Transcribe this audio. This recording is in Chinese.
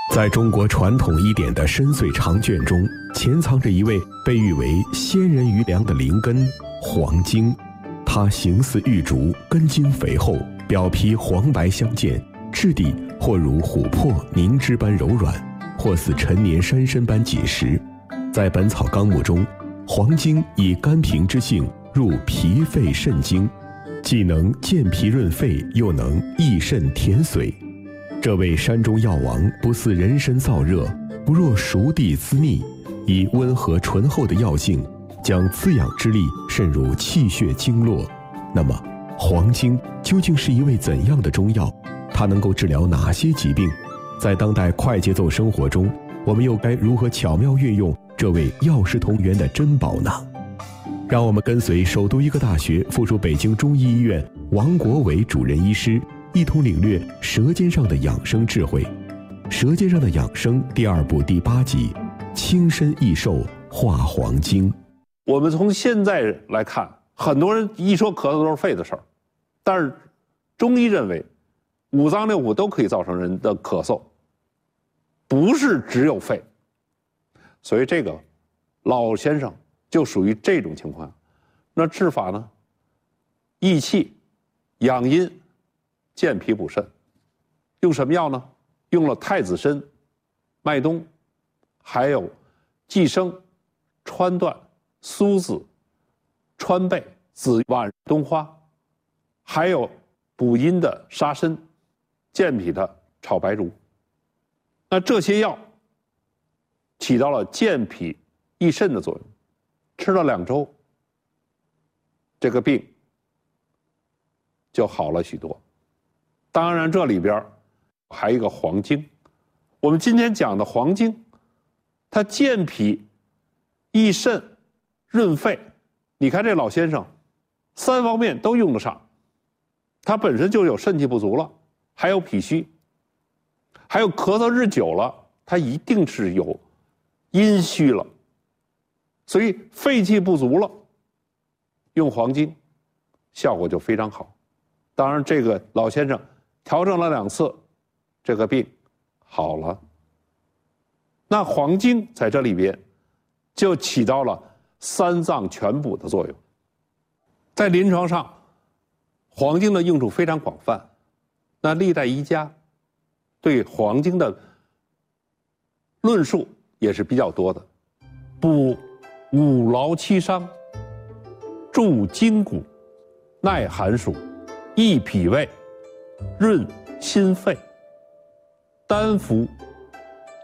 在中国传统医典的深邃长卷中，潜藏着一位被誉为仙人余粮的灵根——黄精。它形似玉竹，根茎肥厚，表皮黄白相间，质地或如琥珀凝脂般柔软，或似陈年山参般紧实。在《本草纲目》中，黄精以甘平之性入脾肺肾经，既能健脾润肺，又能益肾填髓。这位山中药王不似人参燥热，不若熟地滋腻，以温和醇厚的药性将滋养之力渗入气血经络。那么黄精究竟是一味怎样的中药？它能够治疗哪些疾病？在当代快节奏生活中，我们又该如何巧妙运用这位药食同源的珍宝呢？让我们跟随首都医科大学附属北京中医医院王国伟主任医师，一同领略舌尖上的养生智慧。舌尖上的养生第2部第8集，轻身益寿化黄精。 我们从现在来看，很多人一说咳嗽都是肺的事儿，但是中医认为五脏六腑都可以造成人的咳嗽，不是只有肺。所以这个老先生就属于这种情况。那治法呢？益气、养阴、健脾补肾。用什么药呢？用了太子参、麦冬，还有寄生、川掇、苏子、川贝、紫菀、冬花，还有补阴的沙参、健脾的炒白术。那这些药起到了健脾益肾的作用，吃了2周，这个病就好了许多。当然这里边还有一个黄精。我们今天讲的黄精，它健脾益肾润肺。你看这老先生3方面都用得上，他本身就有肾气不足了，还有脾虚，还有咳嗽日久了，他一定是有阴虚了，所以肺气不足了，用黄精效果就非常好。当然这个老先生调整了2次，这个病好了。那黄精在这里边就起到了3脏全补的作用。在临床上，黄精的用处非常广泛。那历代医家对黄精的论述也是比较多的，补五劳七伤，助筋骨，耐寒暑，益脾胃，润心肺，丹服